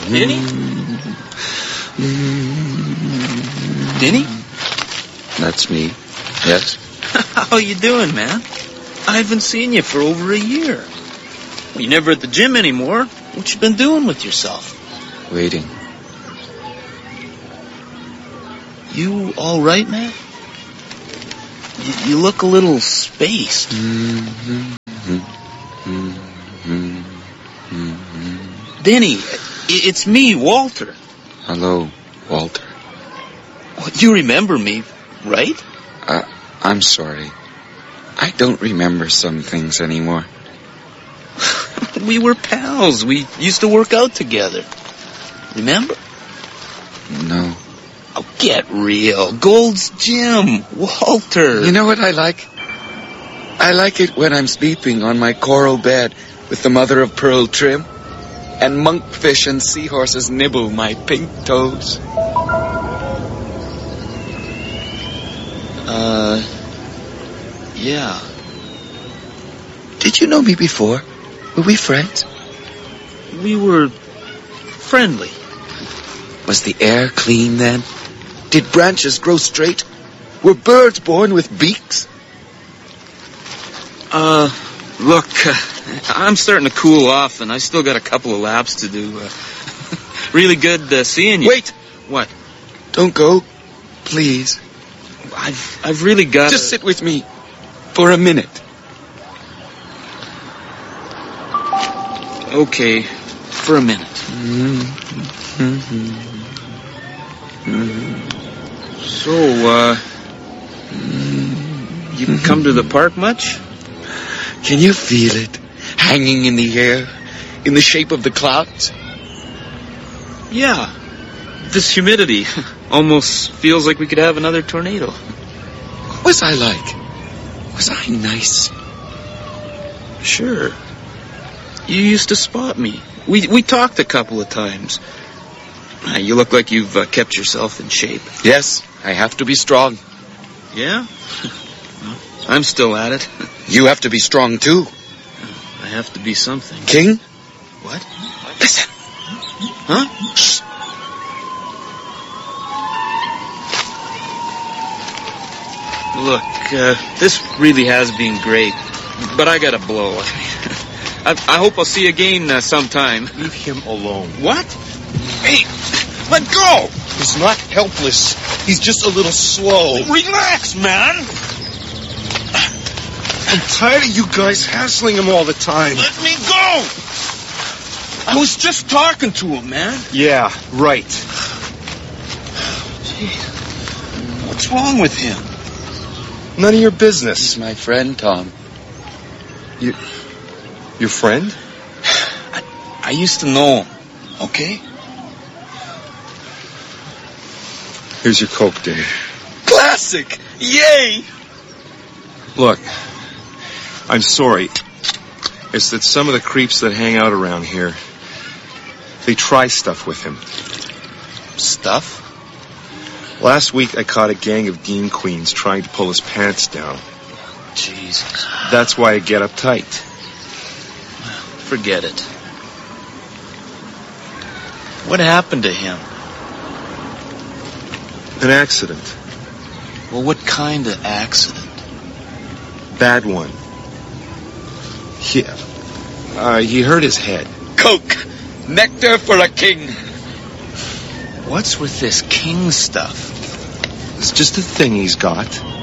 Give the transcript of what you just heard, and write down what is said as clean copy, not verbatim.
Denny? Denny? That's me. Yes? How you doing, man? I haven't seen you for over a year. You're never at the gym anymore. What you been doing with yourself? Waiting. You all right, man? You look a little spaced. Denny, it's me, Walter. Hello, Walter. Well, you remember me, right? I'm sorry. I don't remember some things anymore. We were pals. We used to work out together. Remember? No. Oh, get real. Gold's Gym. Walter. You know what I like? I like it when I'm sleeping on my coral bed with the mother-of-pearl trim, and monkfish and seahorses nibble my pink toes. Yeah. Did you know me before? Were we friends? We were friendly. Was the air clean then? Did branches grow straight? Were birds born with beaks? Look, I'm starting to cool off, and I still got a couple of laps to do. Really good seeing you. Wait! What? Don't go. Please. I've really got Just sit with me for a minute. Okay, for a minute. So, you come to the park much? Can you feel it? Hanging in the air, in the shape of the clouds? Yeah. This humidity almost feels like we could have another tornado. What was I like? Was I nice? Sure. You used to spot me. We talked a couple of times. You look like you've kept yourself in shape. Yes, I have to be strong. Yeah? Well, I'm still at it. You have to be strong too. I have to be something. King? What? Listen. Huh? Shh. Look, this really has been great, but I gotta blow. I hope I'll see you again sometime. Leave him alone. What? Hey, let go! He's not helpless. He's just a little slow. Relax, man! I'm tired of you guys hassling him all the time. Let me go! I was just talking to him, man. Yeah, right. Jeez. What's wrong with him? None of your business. He's my friend, Tom. Your friend? I used to know him, okay? Here's your Coke, Dave. Classic! Yay! Look, I'm sorry. It's that some of the creeps that hang out around here, they try stuff with him. Stuff? Last week I caught a gang of Dean Queens trying to pull his pants down. Jesus. That's why I get uptight. Forget it. What happened to him? An accident. Well, what kind of accident? Bad one. He hurt his head. Coke! Nectar for a king! What's with this king stuff? It's just a thing he's got.